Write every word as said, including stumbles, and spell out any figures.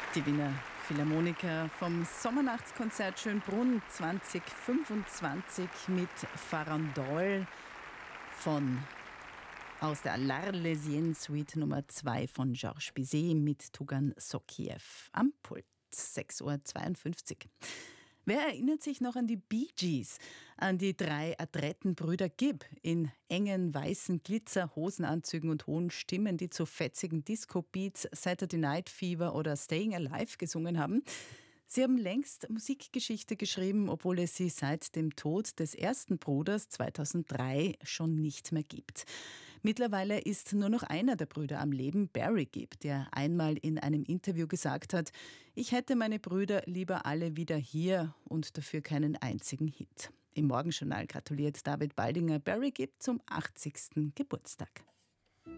Die Wiener Philharmoniker vom Sommernachtskonzert Schönbrunn zwanzig fünfundzwanzig mit Farandole von aus der L'Arlésienne Suite Nummer zwei von Georges Bizet mit Tugan Sokiev am Pult. sechs Uhr zweiundfünfzig. Wer erinnert sich noch an die Bee Gees, an die drei adretten Brüder Gibb in engen weißen Glitzer-Hosenanzügen und hohen Stimmen, die zu fetzigen Disco-Beats Saturday Night Fever oder Staying Alive gesungen haben? Sie haben längst Musikgeschichte geschrieben, obwohl es sie seit dem Tod des ersten Bruders zweitausenddrei schon nicht mehr gibt. Mittlerweile ist nur noch einer der Brüder am Leben, Barry Gibb, der einmal in einem Interview gesagt hat, ich hätte meine Brüder lieber alle wieder hier und dafür keinen einzigen Hit. Im Morgenjournal gratuliert David Baldinger Barry Gibb zum achtzigsten Geburtstag.